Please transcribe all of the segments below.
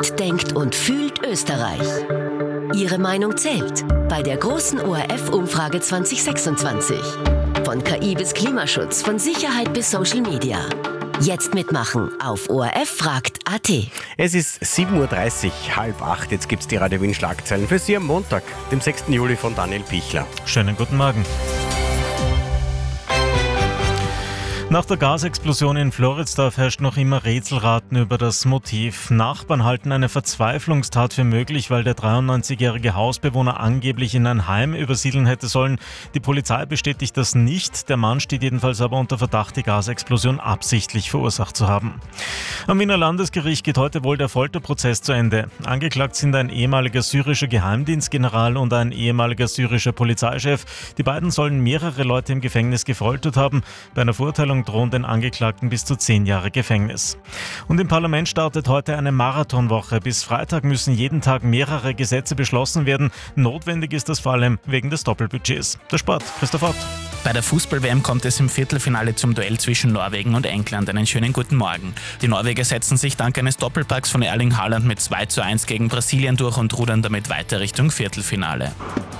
Lebt, denkt und fühlt Österreich. Ihre Meinung zählt bei der großen ORF-Umfrage 2026. Von KI bis Klimaschutz, von Sicherheit bis Social Media. Jetzt mitmachen auf ORF-Fragt.at. Es ist 7.30 Uhr, 7:30. Jetzt gibt es die Radio Wien Schlagzeilen für Sie am Montag, dem 6. Juli von Daniel Pichler. Schönen guten Morgen. Nach der Gasexplosion in Floridsdorf herrscht noch immer Rätselraten über das Motiv. Nachbarn halten eine Verzweiflungstat für möglich, weil der 93-jährige Hausbewohner angeblich in ein Heim übersiedeln hätte sollen. Die Polizei bestätigt das nicht. Der Mann steht jedenfalls aber unter Verdacht, die Gasexplosion absichtlich verursacht zu haben. Am Wiener Landesgericht geht heute wohl der Folterprozess zu Ende. Angeklagt sind ein ehemaliger syrischer Geheimdienstgeneral und ein ehemaliger syrischer Polizeichef. Die beiden sollen mehrere Leute im Gefängnis gefoltert haben. Bei einer Verurteilung drohen den Angeklagten bis zu 10 Jahre Gefängnis. Und im Parlament startet heute eine Marathonwoche. Bis Freitag müssen jeden Tag mehrere Gesetze beschlossen werden. Notwendig ist das vor allem wegen des Doppelbudgets. Der Sport, Christoph Ott. Bei der Fußball-WM kommt es im Viertelfinale zum Duell zwischen Norwegen und England. Einen schönen guten Morgen. Die Norweger setzen sich dank eines Doppelpacks von Erling Haaland mit 2:1 gegen Brasilien durch und rudern damit weiter Richtung Viertelfinale.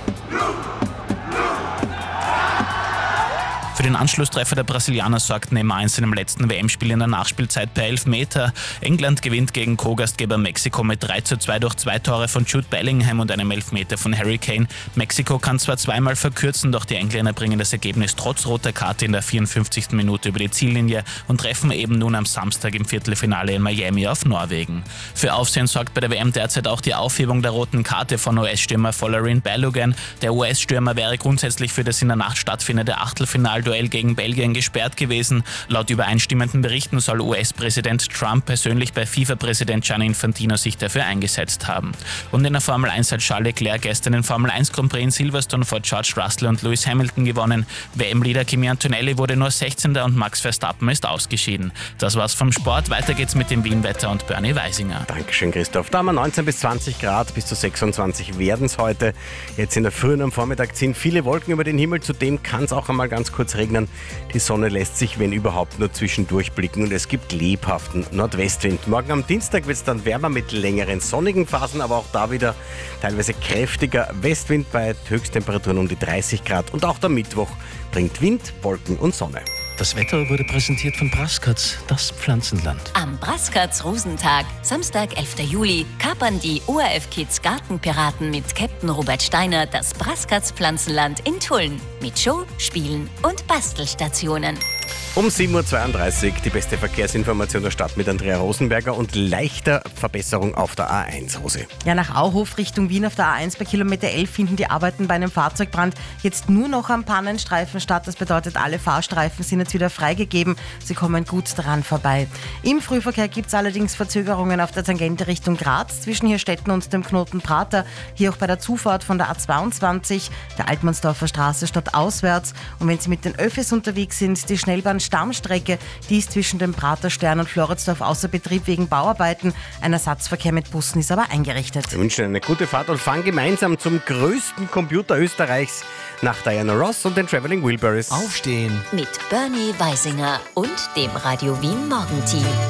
Für den Anschlusstreffer der Brasilianer sorgt Neymar in seinem letzten WM-Spiel in der Nachspielzeit per Elfmeter. England gewinnt gegen Co-Gastgeber Mexiko mit 3:2 durch 2 Tore von Jude Bellingham und einem Elfmeter von Harry Kane. Mexiko kann zwar zweimal verkürzen, doch die Engländer bringen das Ergebnis trotz roter Karte in der 54. Minute über die Ziellinie und treffen eben nun am Samstag im Viertelfinale in Miami auf Norwegen. Für Aufsehen sorgt bei der WM derzeit auch die Aufhebung der roten Karte von US-Stürmer Folarin Balogun. Der US-Stürmer wäre grundsätzlich für das in der Nacht stattfindende Achtelfinalduell gegen Belgien gesperrt gewesen. Laut übereinstimmenden Berichten soll US-Präsident Trump persönlich bei FIFA-Präsident Gianni Infantino sich dafür eingesetzt haben. Und in der Formel 1 hat Charles Leclerc gestern den Formel 1 Grand Prix in Silverstone vor George Russell und Lewis Hamilton gewonnen. WM-Leader Kimi Antonelli wurde nur 16. und Max Verstappen ist ausgeschieden. Das war's vom Sport. Weiter geht's mit dem Wien-Wetter und Bernie Weisinger. Dankeschön, Christoph. Da haben wir 19 bis 20 Grad, bis zu 26 werden es heute. Jetzt in der Früh und am Vormittag ziehen viele Wolken über den Himmel. Zudem kann es auch einmal ganz kurz regnen. Die Sonne lässt sich, wenn überhaupt, nur zwischendurch blicken und es gibt lebhaften Nordwestwind. Morgen am Dienstag wird es dann wärmer mit längeren sonnigen Phasen, aber auch da wieder teilweise kräftiger Westwind bei Höchsttemperaturen um die 30 Grad. Und auch der Mittwoch bringt Wind, Wolken und Sonne. Das Wetter wurde präsentiert von Brascatz, das Pflanzenland. Am Brascatz-Rosentag, Samstag, 11. Juli, kapern die ORF-Kids Gartenpiraten mit Captain Robert Steiner das Brascatz-Pflanzenland in Tulln. Mit Show, Spielen und Bastelstationen. Um 7.32 Uhr die beste Verkehrsinformation der Stadt mit Andrea Rosenberger und leichter Verbesserung auf der A1, Rosi. Ja, nach Auhof Richtung Wien auf der A1 bei Kilometer 11 finden die Arbeiten bei einem Fahrzeugbrand jetzt nur noch am Pannenstreifen statt. Das bedeutet, alle Fahrstreifen sind jetzt wieder freigegeben. Sie kommen gut dran vorbei. Im Frühverkehr gibt es allerdings Verzögerungen auf der Tangente Richtung Graz zwischen Hirstetten und dem Knoten Prater. Hier auch bei der Zufahrt von der A22, der Altmannsdorfer Straße stadtauswärts. Und wenn Sie mit den Öffis unterwegs sind, die Schnellbahn-Stammstrecke, die ist zwischen dem Praterstern und Floridsdorf außer Betrieb wegen Bauarbeiten. Ein Ersatzverkehr mit Bussen ist aber eingerichtet. Wir wünschen eine gute Fahrt und fahren gemeinsam zum größten Computer Österreichs nach Diana Ross und den Traveling Wilburys. Aufstehen Mit Bernie Weisinger und dem Radio Wien Morgenteam.